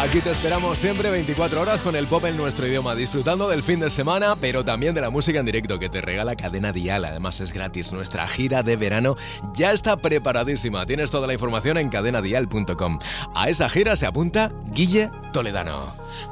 Aquí te esperamos siempre 24 horas con el pop en nuestro idioma, disfrutando del fin de semana, pero también de la música en directo que te regala Cadena Dial. Además es gratis. Nuestra gira de verano ya está preparadísima. Tienes toda la información en cadenadial.com. A esa gira se apunta Guille Toledano.